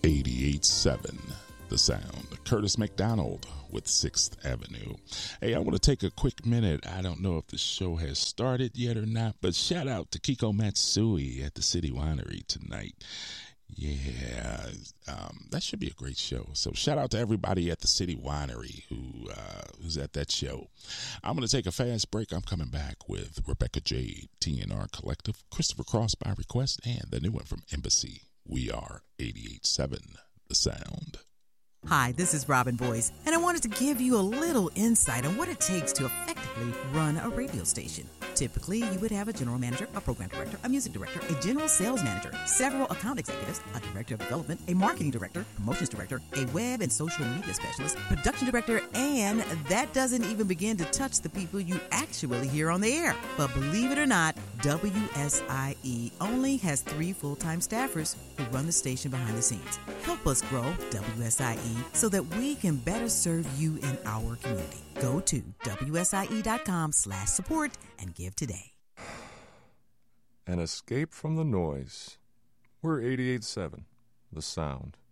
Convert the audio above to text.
88.7 The Sound. Curtis McDonald with 6th Avenue. Hey, I want to take a quick minute. I don't know if the show has started yet or not, but shout out to Kiko Matsui at the City Winery tonight. Yeah, that should be a great show. So shout out to everybody at the City Winery who's at that show. I'm going to take a fast break. I'm coming back with Rebecca Jade, TNR Collective, Christopher Cross by request, and the new one from Embassy. We are 88.7 The Sound. Hi, this is Robin Boyce, and I wanted to give you a little insight on what it takes to effectively run a radio station. Typically, you would have a general manager, a program director, a music director, a general sales manager, several account executives, a director of development, a marketing director, promotions director, a web and social media specialist, production director, and that doesn't even begin to touch the people you actually hear on the air. But believe it or not, WSIE only has 3 full-time staffers who run the station behind the scenes. Help us grow WSIE so that we can better serve you in our community. Go to WSIE.com/support and give today. An escape from the noise. We're 88.7, The Sound.